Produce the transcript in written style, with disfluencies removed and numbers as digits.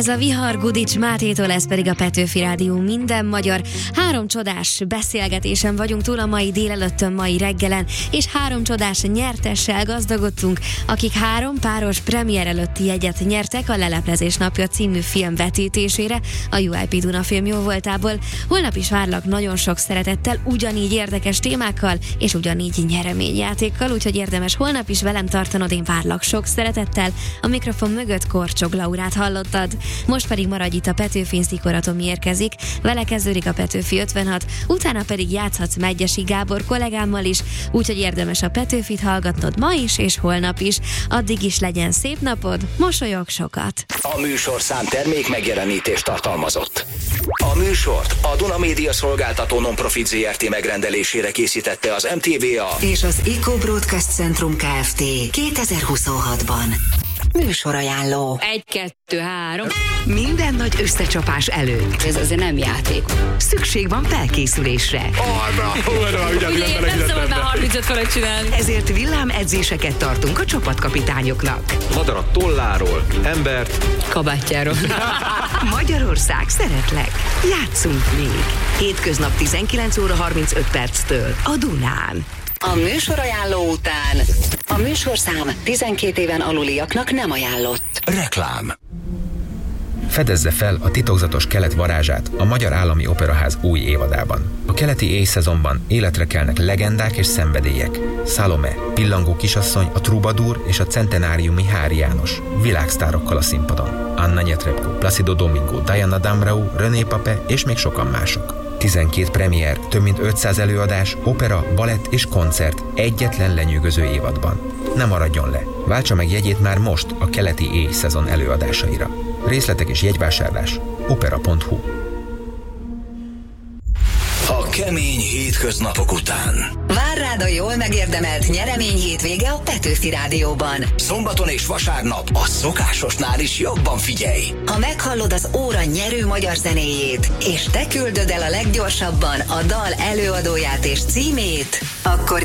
Ez a Vihar Gudics Mátétól, ez pedig a Petőfi Rádió minden magyar. 3 csodás beszélgetésen vagyunk túl a mai délelőttön, mai reggelen, és 3 csodás nyertessel gazdagodtunk, akik 3 páros premier előtti jegyet nyertek a Leleplezés napja című film vetítésére a UIP Duna Film jóvoltából. Holnap is várlak nagyon sok szeretettel, ugyanígy érdekes témákkal, és ugyanígy nyereményjátékkal, úgyhogy érdemes holnap is velem tartanod, én várlak sok szeretettel. A mikrofon mögött Korcsog Laurát hallottad. Most pedig maradj itt, a Petőfin Szikora Tomi érkezik, vele kezdődik a Petőfi 56, utána pedig játszhatsz Megyesi Gábor kollégámmal is, úgyhogy érdemes a Petőfit hallgatnod ma is és holnap is. Addig is legyen szép napod, mosolyog sokat! A műsorszám termék megjelenítést tartalmazott. A műsort a Duna Média Szolgáltató Non-Profit Zrt. Megrendelésére készítette az MTVA és az Eco Broadcast Centrum Kft. 2026-ban. Műsorajánló. 1, 2, 3. Minden nagy összecsapás előtt Ez azért nem játék. szükség van felkészülésre. Ugye nem szabad már 35 fölött csinálni. Ezért villámedzéseket tartunk a csapatkapitányoknak. Madarat tolláról, embert. Kabátjáról. Magyarország, szeretlek! Játszunk még! Hétköznap 19 óra 35 perctől a Dunán. A műsorajánló után a műsorszám 12 éven aluliaknak nem ajánlott. reklám. Fedezze fel a titokzatos kelet varázsát a Magyar Állami Operaház új évadában. A keleti éjszezonban életre kelnek legendák és szenvedélyek. Salome, Pillangó kisasszony, a Troubadour és a centenáriumi Hári János. Világsztárokkal a színpadon. Anna Netrebko, Placido Domingo, Diana Damrau, René Pape és még sokan mások. 12 premier, több mint 500 előadás, opera, balett és koncert egyetlen lenyűgöző évadban. Ne maradjon le! Váltsa meg jegyét már most a keleti éjszezon előadásaira. Részletek és jegyvásárlás opera.hu. A kemény hétköznapok után Vár rád a jól megérdemelt nyeremény hétvége a Petőfi Rádióban. szombaton és vasárnap a szokásosnál is jobban figyelj. Ha meghallod az óra nyerő magyar zenéjét, és te küldöd el a leggyorsabban a dal előadóját és címét, akkor